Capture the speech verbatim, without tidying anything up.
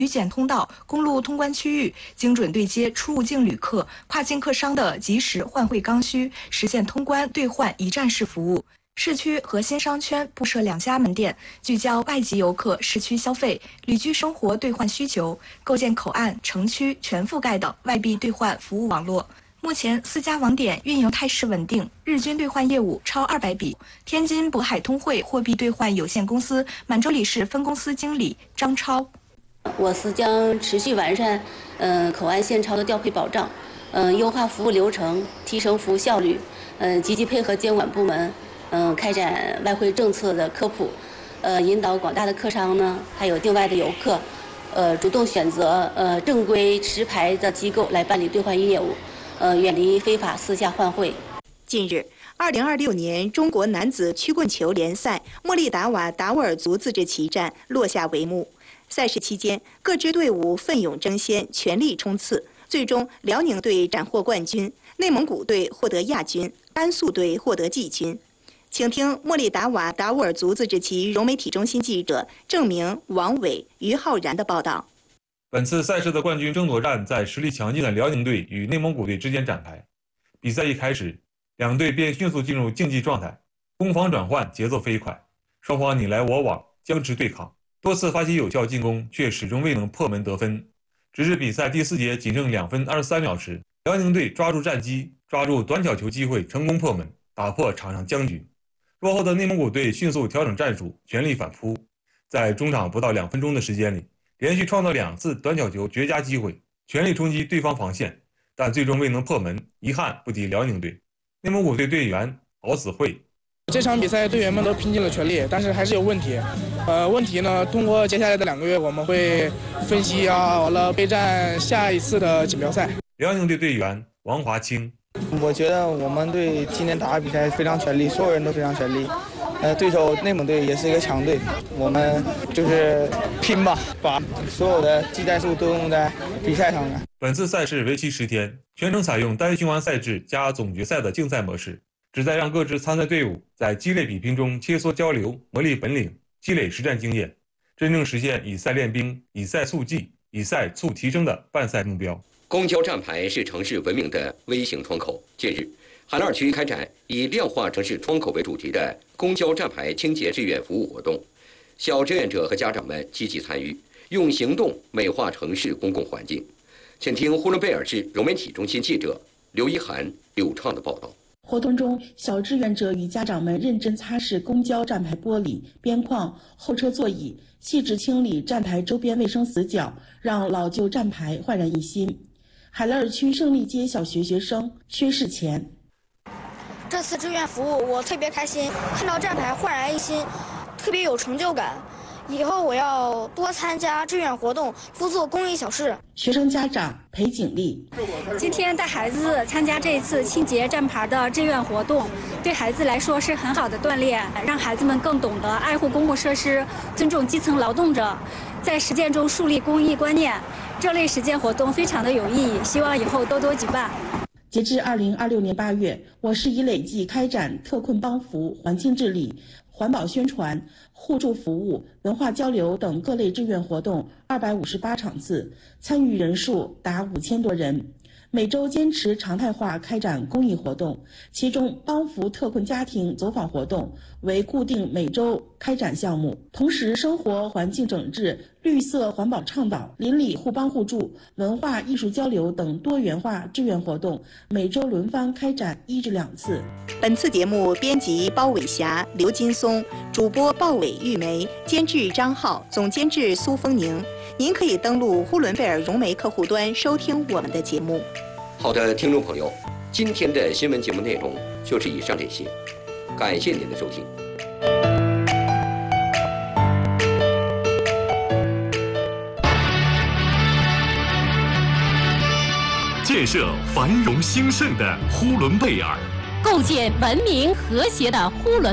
旅检通道、公路通关区域，精准对接出入境旅客、跨境客商的及时换汇刚需，实现通关兑换一站式服务。市区核心商圈布设两家门店，聚焦外籍游客市区消费、旅居生活兑换需求，构建口岸、城区全覆盖的外币兑换服务网络。目前四家网点运营态势稳定，日均兑换业务超二百笔。天津渤海通汇货币兑换有限公司满洲里市分公司经理张超。 我司将持续完善嗯、呃、口岸现钞的调配保障，嗯、呃、优化服务流程，提升服务效率，嗯、呃、积极配合监管部门，嗯、呃、开展外汇政策的科普，呃引导广大的客商呢，还有境外的游客，呃主动选择呃正规持牌的机构来办理兑换业务，呃远离非法私下换汇。 近日，二零二六年中国男子曲棍球联赛莫力达瓦达斡尔族自治旗战落下帷幕。赛事期间，各支队伍奋勇争先，全力冲刺，最终辽宁队斩获冠军，内蒙古队获得亚军，甘肃队获得季军。请听莫力达瓦达斡尔族自治旗融媒体中心记者郑明、王伟、于浩然的报道。 本次赛事的冠军争夺战在实力强劲的辽宁队与内蒙古队之间展开。比赛一开始，两队便迅速进入竞技状态，攻防转换节奏飞快，双方你来我往，僵持对抗。多次发起有效进攻，却始终未能破门得分。直至比赛第四节仅剩两分二十三秒时，辽宁队抓住战机，抓住短角球机会，成功破门，打破场上僵局。落后的内蒙古队迅速调整战术，全力反扑。在中场不到两分钟的时间里，连续创造两次短角球绝佳机会，全力冲击对方防线，但最终未能破门，遗憾不敌辽宁队。内蒙古队队员敖子慧。 这场比赛队员们都拼尽了全力，但是还是有问题。呃，问题呢，通过接下来的两个月，我们会分析啊，完了备战下一次的锦标赛。 辽宁队队员王华清， 我觉得我们队今天打比赛非常全力，所有人都非常全力。呃，对手内蒙队也是一个强队，我们就是拼吧，把所有的技战术都用在比赛上面。 本次赛事为期十天，全程采用单循环赛制加总决赛的竞赛模式。旨在让各支参赛队伍在激烈比拼中切磋交流、磨砺本领、积累实战经验，真正实现以赛练兵、以赛促技、以赛促提升的办赛目标。 公交站牌是城市文明的微型窗口。近日，海拉尔区开展以亮化城市窗口为主题的公交站牌清洁志愿服务活动，小志愿者和家长们积极参与，用行动美化城市公共环境。请听呼伦贝尔市融媒体中心记者刘一涵、柳畅的报道。 活动中，小志愿者与家长们认真擦拭公交站牌玻璃、边框、候车座椅，细致清理站台周边卫生死角，让老旧站牌焕然一新。海拉尔区胜利街小学学生薛世前： 这次志愿服务我特别开心，看到站牌焕然一新，特别有成就感。以后我要多参加志愿活动，多做公益小事。 学生家长裴景丽： 今天带孩子参加这一次清洁站牌的志愿活动，对孩子来说是很好的锻炼，让孩子们更懂得爱护公共设施，尊重基层劳动者，在实践中树立公益观念。这类实践活动非常的有意义，希望以后多多举办。 截至二零二六年八月，我市已累计开展特困帮扶、环境治理、环保宣传、互助服务、文化交流等各类志愿活动二百五十八场次，参与人数达五千多人。每周坚持常态化开展公益活动，其中帮扶特困家庭走访活动为固定每周开展项目。同时，生活环境整治、绿色环保倡导、邻里互帮互助、文化艺术交流等多元化志愿活动每周轮番开展一至两次。 本次节目编辑包伟霞、刘金松，主播鲍伟、玉梅，监制张浩，总监制苏丰宁。您可以登录呼伦贝尔融媒客户端收听我们的节目。 好的，听众朋友，今天的新闻节目内容就是以上这些，感谢您的收听。 建设繁荣兴盛的呼伦贝尔， 构建文明和谐的呼伦